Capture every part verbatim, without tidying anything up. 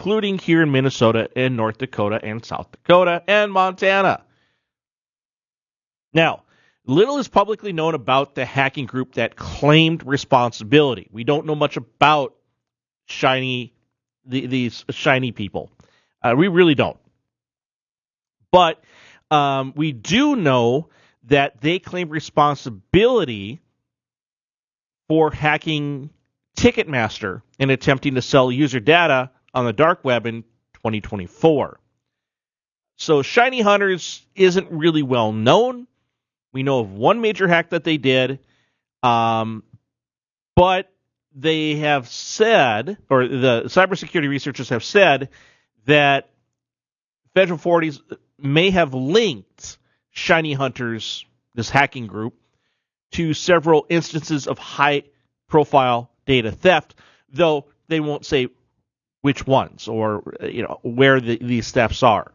including here in Minnesota and North Dakota and South Dakota and Montana. Now, little is publicly known about the hacking group that claimed responsibility. We don't know much about shiny the, these shiny people. Uh, we really don't. But um, we do know that they claim responsibility for hacking Ticketmaster and attempting to sell user data on the dark web in twenty twenty-four. So Shiny Hunters isn't really well known. We know of one major hack that they did, um, but they have said, or the cybersecurity researchers have said, that federal authorities may have linked Shiny Hunters, this hacking group, to several instances of high-profile data theft, though they won't say which ones or you know where the, these thefts are.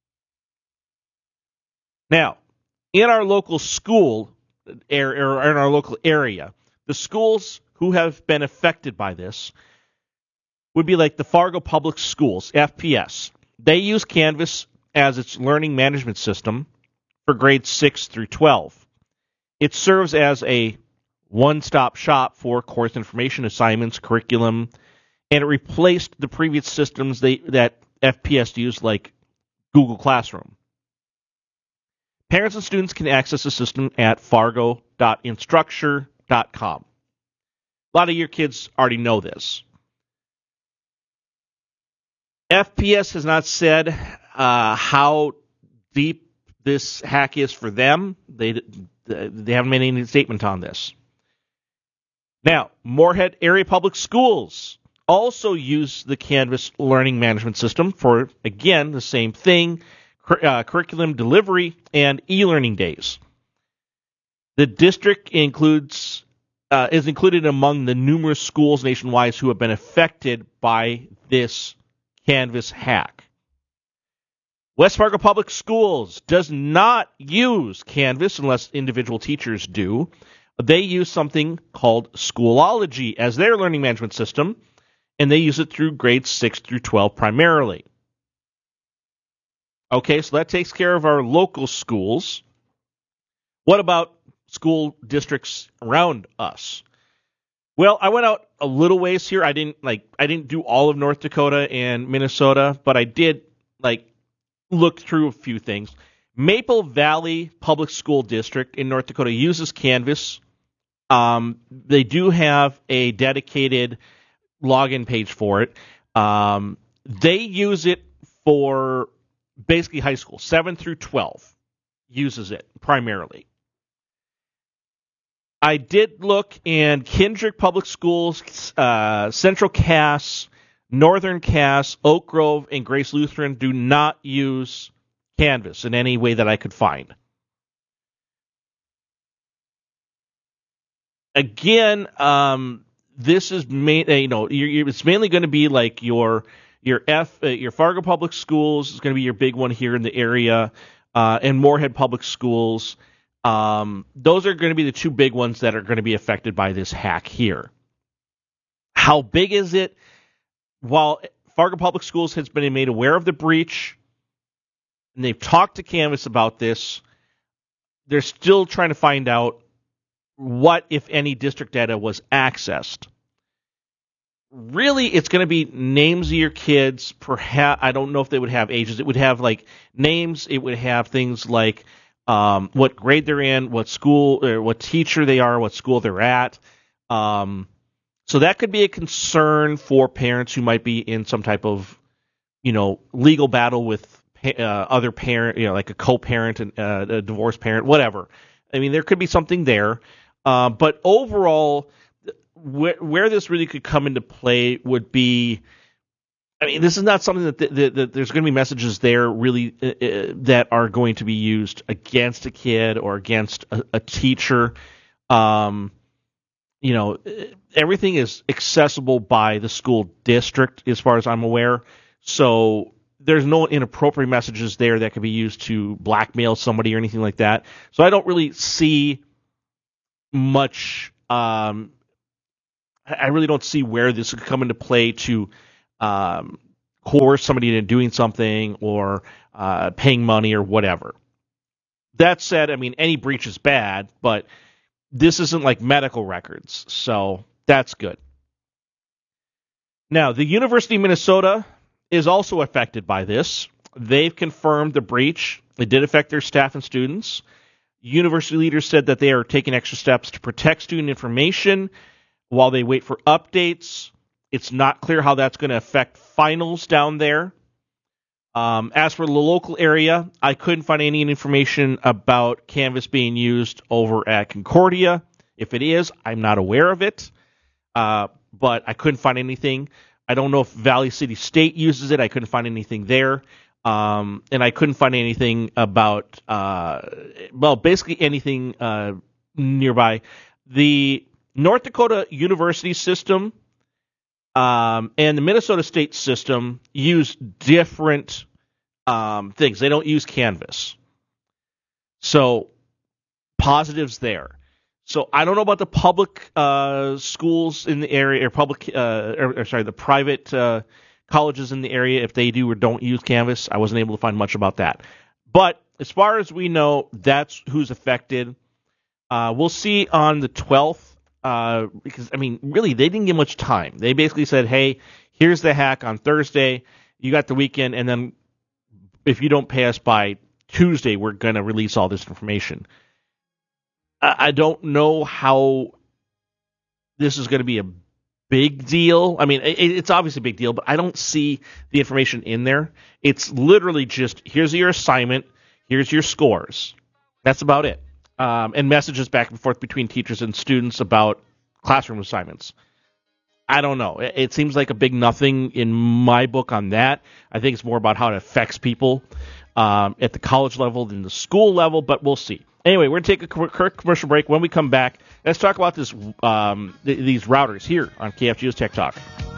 Now, in our local school, or in our local area, the schools who have been affected by this would be like the Fargo Public Schools, F P S. They use Canvas as its learning management system for grades six through twelve. It serves as a one-stop shop for course information, assignments, curriculum, and it replaced the previous systems they, that F P S used, like Google Classroom. Parents and students can access the system at fargo dot instructure dot com. A lot of your kids already know this. F P S has not said uh, how deep this hack is for them. They they haven't made any statement on this. Now, Moorhead Area Public Schools also use the Canvas learning management system for, again, the same thing, cur- uh, curriculum delivery and e-learning days. The district includes uh, is included among the numerous schools nationwide who have been affected by this Canvas hack. West Fargo Public Schools does not use Canvas unless individual teachers do. They use something called Schoology as their learning management system, and they use it through grades six through twelve primarily. Okay, so that takes care of our local schools. What about school districts around us? Well, I went out a little ways here. I didn't like I didn't do all of North Dakota and Minnesota, but I did like look through a few things. Maple Valley Public School District in North Dakota uses Canvas. Um, they do have a dedicated login page for it. Um, they use it for basically high school, seven through twelve uses it primarily. I did look, and Kendrick Public Schools, uh, Central Cass, Northern Cass, Oak Grove, and Grace Lutheran do not use Canvas in any way that I could find. Again, um, this is main, you know, you're, you're, it's mainly going to be like your your F, uh, your Fargo Public Schools is going to be your big one here in the area, uh, and Moorhead Public Schools. Um, those are going to be the two big ones that are going to be affected by this hack here. How big is it? While Fargo Public Schools has been made aware of the breach, and they've talked to Canvas about this, they're still trying to find out what, if any, district data was accessed. Really, it's going to be names of your kids. Perhaps I don't know if they would have ages. It would have like names. It would have things like um, what grade they're in, what school, or what teacher they are, what school they're at. Um, so that could be a concern for parents who might be in some type of, you know, legal battle with uh, other parent, you know, like a co-parent, and uh, a divorced parent, whatever. I mean, there could be something there. Uh, but overall, wh- where this really could come into play would be, I mean, this is not something that, th- that, that there's going to be messages there really uh, uh, that are going to be used against a kid or against a, a teacher. Um, you know, everything is accessible by the school district as far as I'm aware. So there's no inappropriate messages there that could be used to blackmail somebody or anything like that. So I don't really see much, um, I really don't see where this could come into play to um, coerce somebody into doing something or uh, paying money or whatever. That said, I mean, any breach is bad, but this isn't like medical records, so that's good. Now, the University of Minnesota is also affected by this. They've confirmed the breach. It did affect their staff and students. University leaders said that they are taking extra steps to protect student information while they wait for updates. It's not clear how that's going to affect finals down there. Um, as for the local area, I couldn't find any information about Canvas being used over at Concordia. If it is, I'm not aware of it, uh, but I couldn't find anything. I don't know if Valley City State uses it. I couldn't find anything there. Um, and I couldn't find anything about, uh, well, basically anything uh, nearby. The North Dakota University system um, and the Minnesota State system use different um, things. They don't use Canvas. So positives there. So I don't know about the public uh, schools in the area, or public, uh, or, or sorry, the private uh, colleges in the area, if they do or don't use Canvas. I wasn't able to find much about that. But as far as we know, that's who's affected. Uh, we'll see on the twelfth, uh, because, I mean, really, they didn't give much time. They basically said, hey, here's the hack on Thursday. You got the weekend, and then if you don't pay us by Tuesday, we're going to release all this information. I, I don't know how this is going to be a big deal. I mean, it, it's obviously a big deal, but I don't see the information in there. It's literally just, here's your assignment, here's your scores. That's about it. Um, and messages back and forth between teachers and students about classroom assignments. I don't know. It, it seems like a big nothing in my book on that. I think it's more about how it affects people um, at the college level than the school level, but we'll see. Anyway, we're going to take a quick commercial break. When we come back, let's talk about this um, th- these routers here on K F G O's Tech Talk.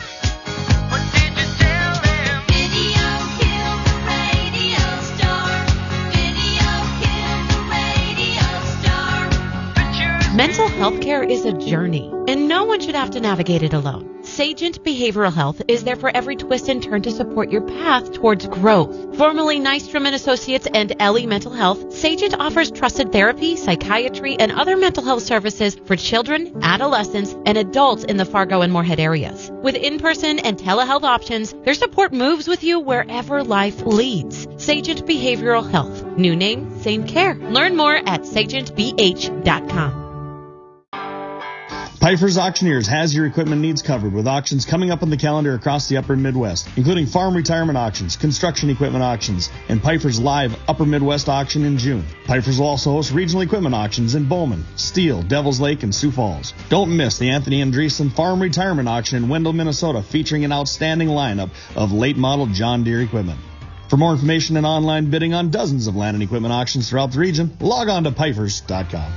Mental health care is a journey, and no one should have to navigate it alone. Sagent Behavioral Health is there for every twist and turn to support your path towards growth. Formerly Nystrom and Associates and Ellie Mental Health, Sagent offers trusted therapy, psychiatry, and other mental health services for children, adolescents, and adults in the Fargo and Moorhead areas. With in-person and telehealth options, their support moves with you wherever life leads. Sagent Behavioral Health. New name, same care. Learn more at sagent b h dot com. Pfeiffer's Auctioneers has your equipment needs covered with auctions coming up on the calendar across the upper Midwest, including farm retirement auctions, construction equipment auctions, and Pfeiffer's live upper Midwest auction in June. Pfeiffer's will also host regional equipment auctions in Bowman, Steele, Devils Lake, and Sioux Falls. Don't miss the Anthony Andreessen Farm Retirement Auction in Wendell, Minnesota, featuring an outstanding lineup of late model John Deere equipment. For more information and online bidding on dozens of land and equipment auctions throughout the region, log on to Pfeiffer's dot com.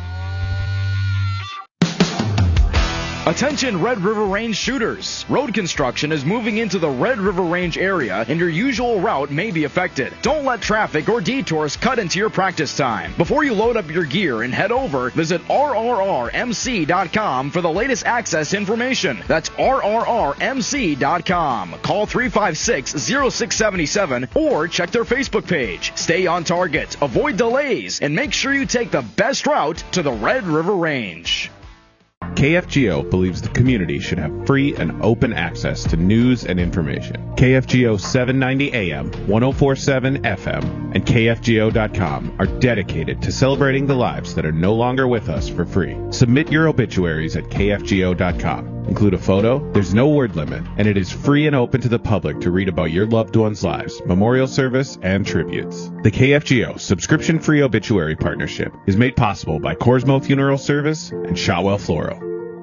Attention Red River Range shooters. Road construction is moving into the Red River Range area and your usual route may be affected. Don't let traffic or detours cut into your practice time. Before you load up your gear and head over, visit R R R M C dot com for the latest access information. That's R R R M C dot com. Call three five six, zero six seven seven or check their Facebook page. Stay on target, avoid delays, and make sure you take the best route to the Red River Range. K F G O believes the community should have free and open access to news and information. K F G O seven ninety A M, ten forty-seven F M, and K F G O dot com are dedicated to celebrating the lives that are no longer with us for free. Submit your obituaries at K F G O dot com. Include a photo, there's no word limit, and it is free and open to the public to read about your loved ones' lives, memorial service, and tributes. The K F G O subscription-free obituary partnership is made possible by Corsmo Funeral Service and Shotwell Floral.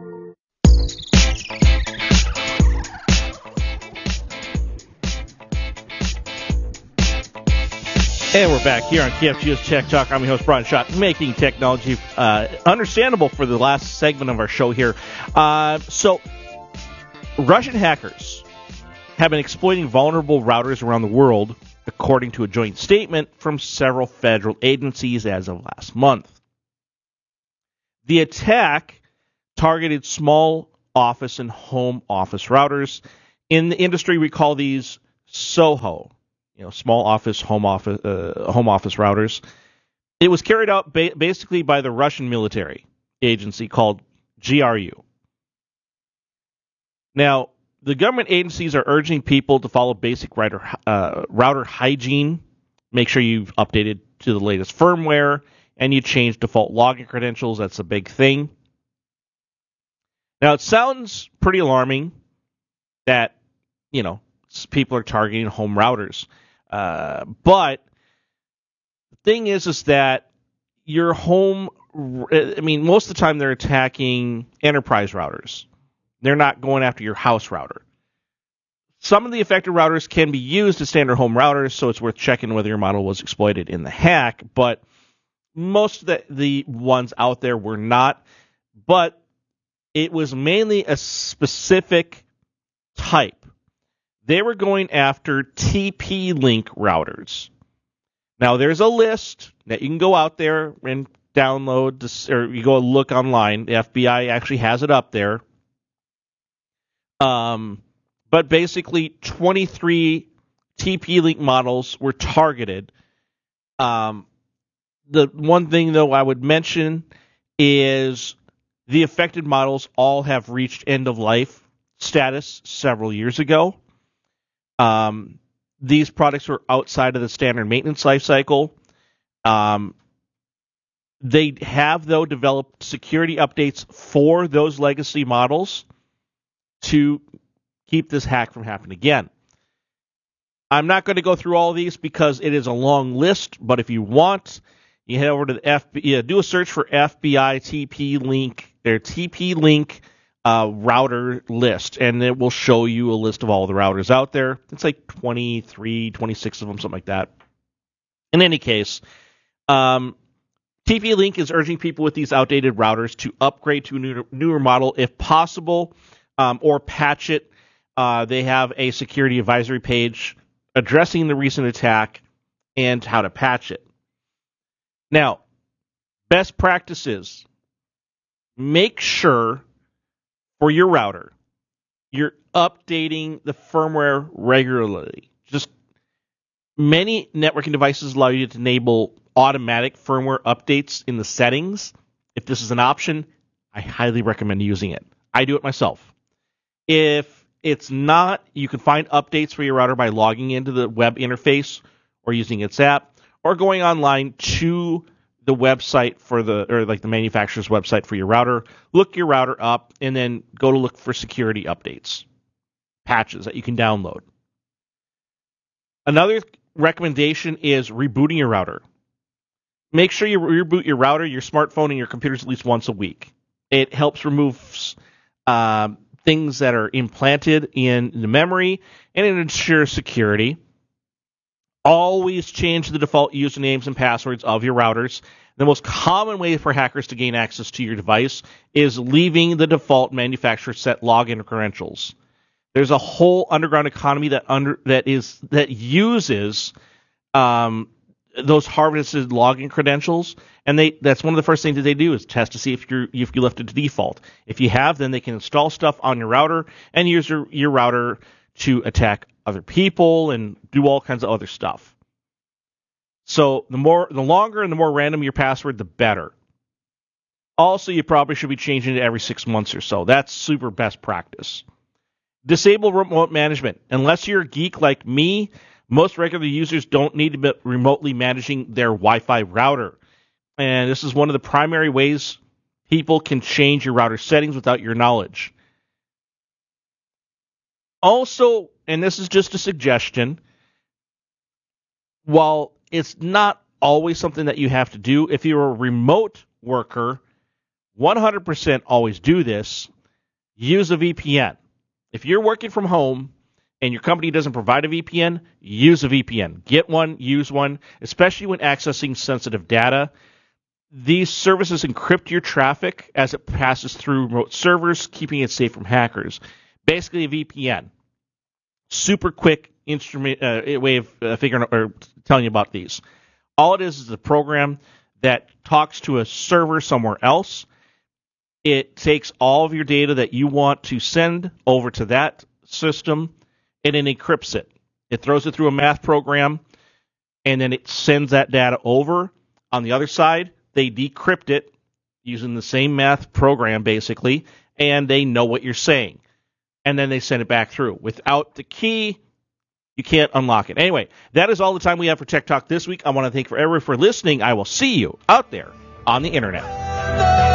And we're back here on K F G O's Tech Talk. I'm your host, Brian Schott, making technology uh, understandable for the last segment of our show here. Uh, so, Russian hackers have been exploiting vulnerable routers around the world, according to a joint statement from several federal agencies as of last month. The attack targeted small office and home office routers. In the industry, we call these Soho, you know, small office, home office, uh, home office routers. It was carried out ba- basically by the Russian military agency called G R U. Now, the government agencies are urging people to follow basic router, uh, router hygiene. Make sure you've updated to the latest firmware, and you change default login credentials. That's a big thing. Now, it sounds pretty alarming that, you know, people are targeting home routers. Uh, but the thing is, is that your home, I mean, most of the time they're attacking enterprise routers. They're not going after your house router. Some of the affected routers can be used as standard home routers, so it's worth checking whether your model was exploited in the hack. But most of the, the ones out there were not. But it was mainly a specific type. They were going after T P-Link routers. Now, there's a list that you can go out there and download, this, or you go look online. The F B I actually has it up there. Um, but basically, twenty-three T P-Link models were targeted. Um, the one thing, though, I would mention is the affected models all have reached end-of-life status several years ago. Um, these products were outside of the standard maintenance life cycle. Um, they have, though, developed security updates for those legacy models to keep this hack from happening again. I'm not going to go through all of these because it is a long list, but if you want, you head over to the F B I, yeah, do a search for F B I T P-Link, their T P-Link uh, router list, and it will show you a list of all the routers out there. It's like twenty-three, twenty-six of them, something like that. In any case, um, T P-Link is urging people with these outdated routers to upgrade to a newer, newer model if possible, um, or patch it. Uh, they have a security advisory page addressing the recent attack and how to patch it. Now, best practices. Make sure for your router you're updating the firmware regularly. Just many networking devices allow you to enable automatic firmware updates in the settings. If this is an option, I highly recommend using it. I do it myself. If it's not, you can find updates for your router by logging into the web interface or using its app or going online to the website for the, or like the manufacturer's website for your router. Look your router up and then go to look for security updates, patches that you can download. Another recommendation is rebooting your router. Make sure you reboot your router, your smartphone, and your computers at least once a week. It helps remove um, things that are implanted in the memory, and it ensures security. Always change the default usernames and passwords of your routers. The most common way for hackers to gain access to your device is leaving the default manufacturer set login credentials. There's a whole underground economy that under that is that uses um, those harvested login credentials, and they that's one of the first things that they do is test to see if you if you left it to default. If you have, then they can install stuff on your router and use your, your router to attack other people and do all kinds of other stuff. So the more, the longer and the more random your password, the better. Also, you probably should be changing it every six months or so. That's super best practice. Disable remote management. Unless you're a geek like me, most regular users don't need to be remotely managing their Wi-Fi router. And this is one of the primary ways people can change your router settings without your knowledge. Also, and this is just a suggestion, while it's not always something that you have to do, if you're a remote worker, one hundred percent always do this, use a V P N. If you're working from home and your company doesn't provide a V P N, use a V P N. Get one, use one, especially when accessing sensitive data. These services encrypt your traffic as it passes through remote servers, keeping it safe from hackers. Basically, a V P N. Super quick instrument uh, way of uh, figuring out, or telling you about these. All it is is a program that talks to a server somewhere else. It takes all of your data that you want to send over to that system, and it encrypts it. It throws it through a math program, and then it sends that data over. On the other side, they decrypt it using the same math program, basically, and they know what you're saying. And then they send it back through. Without the key, you can't unlock it. Anyway, that is all the time we have for Tech Talk this week. I want to thank everyone for listening. I will see you out there on the internet.